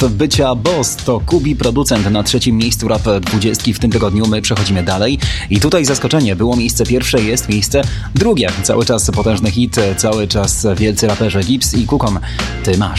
bycia boss to Kubi, producent na 3. miejscu Rap 20 w tym tygodniu. My przechodzimy dalej i tutaj zaskoczenie. Było miejsce pierwsze, jest miejsce drugie. Cały czas potężny hit, cały czas wielcy raperzy Gibbs i Kukon. Ty masz.